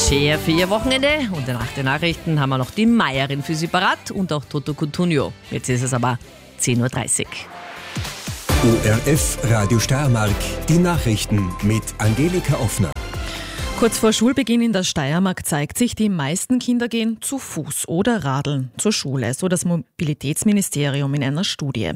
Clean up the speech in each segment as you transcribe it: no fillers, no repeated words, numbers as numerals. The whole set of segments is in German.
Schön für Ihr Wochenende. Und nach den Nachrichten haben wir noch die Meierin für Sie parat und auch Toto Cutugno. Jetzt ist es aber 10.30 Uhr. ORF Radio Steiermark, die Nachrichten mit Angelika Offner. Kurz vor Schulbeginn in der Steiermark zeigt sich, die meisten Kinder gehen zu Fuß oder radeln zur Schule, so das Mobilitätsministerium in einer Studie.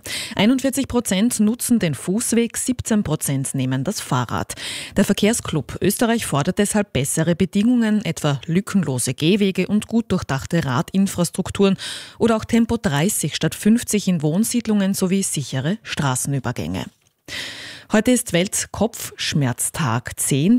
41% nutzen den Fußweg, 17% nehmen das Fahrrad. Der Verkehrsclub Österreich fordert deshalb bessere Bedingungen, etwa lückenlose Gehwege und gut durchdachte Radinfrastrukturen oder auch Tempo 30 statt 50 in Wohnsiedlungen sowie sichere Straßenübergänge. Heute ist Weltkopfschmerztag.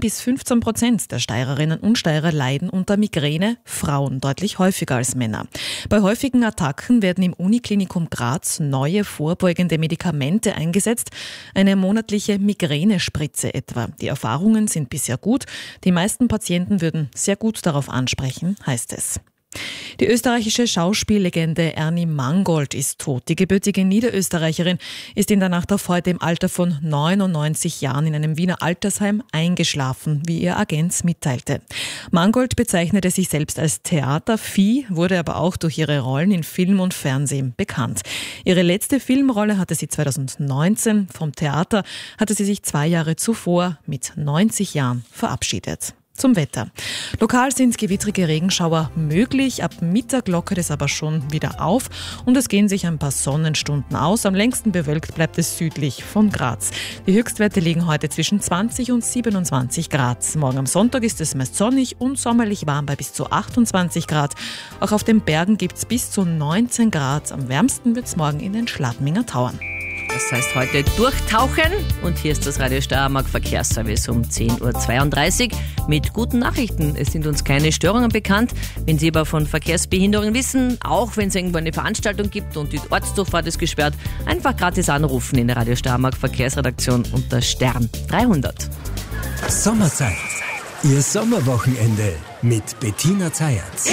10-15% der Steirerinnen und Steirer leiden unter Migräne, Frauen deutlich häufiger als Männer. Bei häufigen Attacken werden im Uniklinikum Graz neue vorbeugende Medikamente eingesetzt, eine monatliche Migränespritze etwa. Die Erfahrungen sind bisher gut. Die meisten Patienten würden sehr gut darauf ansprechen, heißt es. Die österreichische Schauspiellegende Ernie Mangold ist tot. Die gebürtige Niederösterreicherin ist in der Nacht auf heute im Alter von 99 Jahren in einem Wiener Altersheim eingeschlafen, wie ihr Agent mitteilte. Mangold bezeichnete sich selbst als Theatervieh, wurde aber auch durch ihre Rollen in Film und Fernsehen bekannt. Ihre letzte Filmrolle hatte sie 2019. Vom Theater hatte sie sich 2 Jahre zuvor mit 90 Jahren verabschiedet. Zum Wetter. Lokal sind gewittrige Regenschauer möglich. Ab Mittag lockert es aber schon wieder auf und es gehen sich ein paar Sonnenstunden aus. Am längsten bewölkt bleibt es südlich von Graz. Die Höchstwerte liegen heute zwischen 20 und 27 Grad. Morgen am Sonntag ist es meist sonnig und sommerlich warm bei bis zu 28 Grad. Auch auf den Bergen gibt es bis zu 19 Grad. Am wärmsten wird es morgen in den Schladminger Tauern. Das heißt heute durchtauchen und hier ist das Radio Steiermark Verkehrsservice um 10.32 Uhr mit guten Nachrichten. Es sind uns keine Störungen bekannt. Wenn Sie aber von Verkehrsbehinderungen wissen, auch wenn es irgendwo eine Veranstaltung gibt und die Ortsdurchfahrt ist gesperrt, einfach gratis anrufen in der Radio Steiermark Verkehrsredaktion unter Stern 300. Sommerzeit. Ihr Sommerwochenende mit Bettina Zayatz.